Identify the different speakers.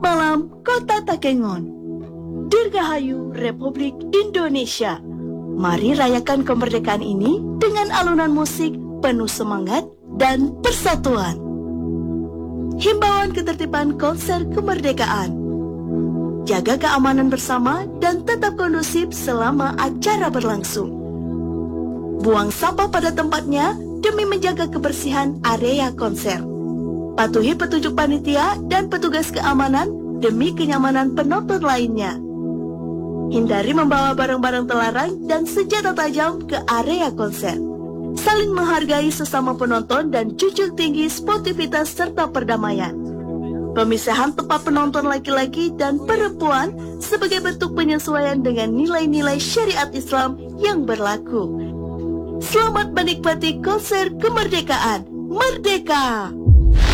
Speaker 1: Selamat malam, Kota Takengon. Dirgahayu Republik Indonesia. Mari rayakan kemerdekaan ini dengan alunan musik penuh semangat dan persatuan. Himbauan ketertiban konser kemerdekaan. Jaga keamanan bersama dan tetap kondusif selama acara berlangsung. Buang sampah pada tempatnya demi menjaga kebersihan area konser. Patuhi petunjuk panitia dan petugas keamanan demi kenyamanan penonton lainnya. Hindari membawa barang-barang terlarang dan senjata tajam ke area konser. Saling menghargai sesama penonton dan junjung tinggi sportivitas serta perdamaian. Pemisahan tempat penonton laki-laki dan perempuan sebagai bentuk penyesuaian dengan nilai-nilai syariat Islam yang berlaku. Selamat menikmati konser kemerdekaan. Merdeka!